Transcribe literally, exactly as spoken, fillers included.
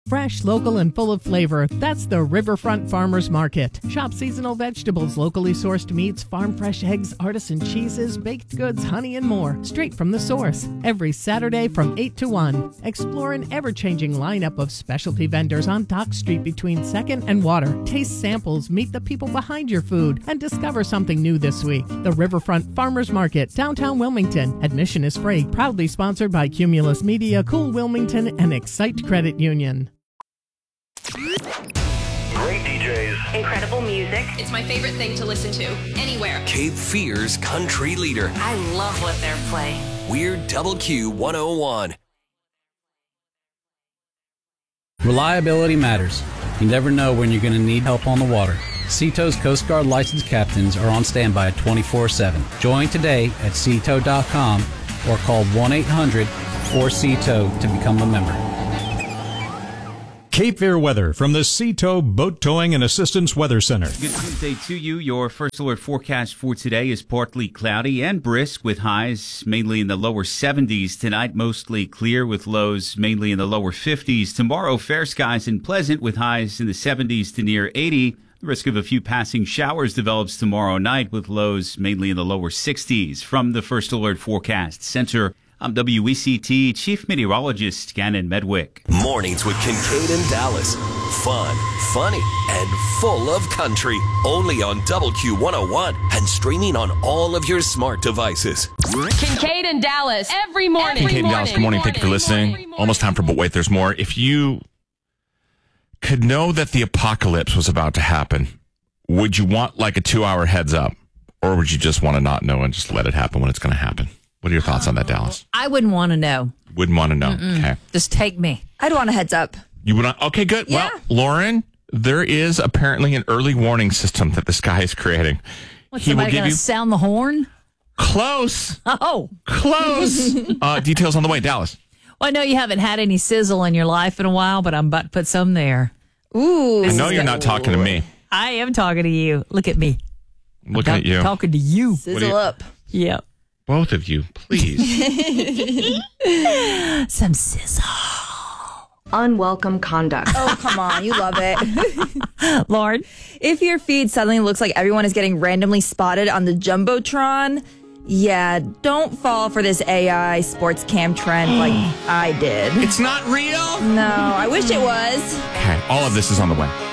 Fresh, local, and full of flavor. That's the Riverfront Farmers Market. Shop seasonal vegetables, locally sourced meats, farm fresh eggs, artisan cheeses, baked goods, honey, and more. Straight from the source. Every Saturday from eight to one. Explore an ever-changing lineup of specialty vendors on Dock Street between second and Water. Taste samples, meet the people behind your food, and discover something new this week. The Riverfront Farmers Market, downtown Wilmington. Admission is free. Proudly sponsored by Cumulus Media, Cool Wilmington, and Excite Credit Union. Great D Js. Incredible music. It's my favorite thing to listen to, anywhere. Cape Fear's country leader. I love what they're playing. We're Double Q one oh one. Reliability matters. You never know when you're going to need help on the water. Seato's Coast Guard licensed captains are on standby twenty-four seven. Join today at seato dot com or call one eight hundred four S E A T O to become a member. Cape Fear weather from the Seato Boat Towing and Assistance Weather Center. Good Tuesday to you. Your first alert forecast for today is partly cloudy and brisk with highs mainly in the lower seventies. Tonight, mostly clear with lows mainly in the lower fifties. Tomorrow, fair skies and pleasant with highs in the seventies to near eighty. The risk of a few passing showers develops tomorrow night with lows mainly in the lower sixties. From the First Alert Forecast Center, I'm W E C T Chief Meteorologist Gannon Medwick. Mornings with Kincaid and Dallas. Fun, funny, and full of country. Only on Double Q one oh one and streaming on all of your smart devices. Kincaid and Dallas, every morning. Kincaid and Dallas, good morning. Thank you for listening. Almost time for But Wait, There's More. If you could know that the apocalypse was about to happen, would you want like a two-hour heads up? Or would you just want to not know and just let it happen when it's going to happen? What are your thoughts on that, Dallas? I wouldn't want to know. Wouldn't want to know. Mm-mm. Okay. Just take me. I'd want a heads up. You would not? Okay, good. Yeah. Well, Lauren, there is apparently an early warning system that this guy is creating. What's He will somebody give going to you sound the horn? close, Oh. close. uh, details on the way, Dallas. Well, I know you haven't had any sizzle in your life in a while, but I'm about to put some there. Ooh. I know you're not talking to me. I am talking to you. Look at me. Looking I'm at you. Talking to you. Sizzle you- up. Yep. Both of you, please. Some sizzle. Unwelcome conduct. Oh, come on. You love it. Lord. If your feed suddenly looks like everyone is getting randomly spotted on the Jumbotron, yeah, don't fall for this A I sports cam trend like I did. It's not real? No, I wish it was. Okay, all of this is on the way.